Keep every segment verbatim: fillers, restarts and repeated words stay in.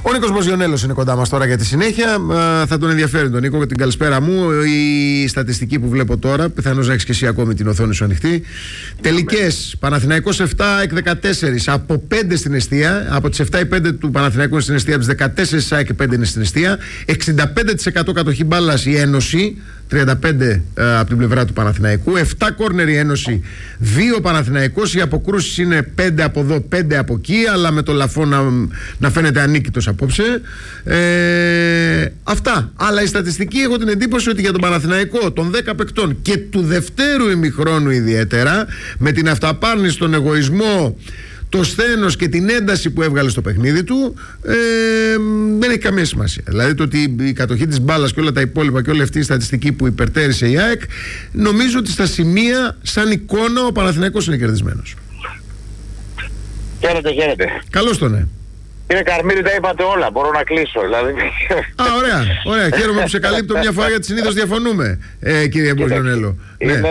Ο Νίκος Μποζιονέλος είναι κοντά μας τώρα για τη συνέχεια. Α, θα τον ενδιαφέρει τον Νίκο, την καλησπέρα μου. Η στατιστική που βλέπω τώρα, πιθανώς να έχεις και εσύ ακόμη την οθόνη σου ανοιχτή. Τελικές, Παναθηναϊκός επτά, ΑΕΚ δεκατέσσερα. Από πέντε στην εστία, από τις επτά οι πέντε του Παναθηναϊκού είναι στην εστία, από τις δεκατέσσερα ΑΕΚ πέντε είναι στην εστία. εξήντα πέντε τοις εκατό κατοχή μπάλας η Ένωση, τριάντα πέντε ε, από την πλευρά του Παναθηναϊκού. επτά κόρνερ η Ένωση, δύο Παναθηναϊκός. Οι αποκρούσεις είναι πέντε από εδώ, πέντε από εκεί, αλλά με το Λαφό να, να φαίνεται ανίκητος απόψε. Ε, αυτά. Αλλά η στατιστική, έχω την εντύπωση ότι για τον Παναθηναϊκό των δέκα παικτών και του δευτέρου ημιχρόνου ιδιαίτερα, με την αυταπάρνηση, τον εγωισμό, το σθένος και την ένταση που έβγαλε στο παιχνίδι του, ε, δεν έχει καμία σημασία. Δηλαδή το ότι η κατοχή της μπάλας και όλα τα υπόλοιπα και όλη αυτή η στατιστική που υπερτέρησε η ΑΕΚ, νομίζω ότι στα σημεία, σαν εικόνα, ο Παναθηναϊκός είναι κερδισμένος. Χαίρετε, χαίρετε. Καλώς τον, ναι. Κύριε Καρμίδη, τα είπατε όλα. Μπορώ να κλείσω, δηλαδή. Α, ωραία, ωραία. Χαίρομαι που σε καλύπτω μια φορά, γιατί συνήθως διαφωνούμε, ε, κύριε Μποζιονέλο. Είναι... Ναι.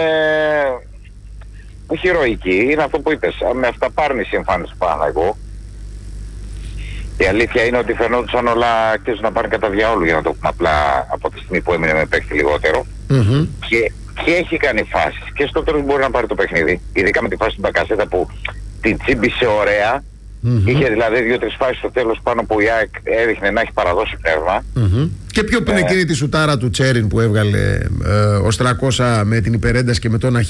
όχι ηρωική, είναι αυτό που είπες. Με αυταπάρνηση εμφάνιση πάνω εγώ. Η αλήθεια είναι ότι φαινόντουσαν όλα κτίζουν να πάνε κατά διαόλου, για να το πούμε απλά, από τη στιγμή που έμεινε με παίκτη λιγότερο. Mm-hmm. Και, και έχει κάνει φάσεις. Και στο τέλος μπορεί να πάρει το παιχνίδι. Ειδικά με τη φάση του Μπακασέτα που την τσίμπησε ωραία. Mm-hmm. Είχε δηλαδή δύο-τρεις φάσεις στο τέλος πάνω που η ΑΕΚ έδειχνε να έχει παραδώσει πνεύμα. Mm-hmm. Και πιο πριν ε... εκείνη τη σουτάρα του Τσέριν που έβγαλε ε, ο Στρακώσα με την υπερένταση και με τον